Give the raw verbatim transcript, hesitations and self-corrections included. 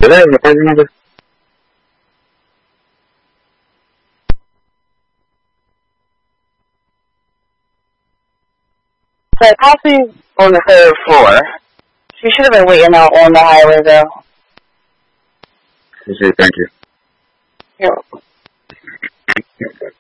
Hello, your phone number? So Poppy's on the third floor. She should have been waiting out on the highway, though. Okay, thank you. You're welcome.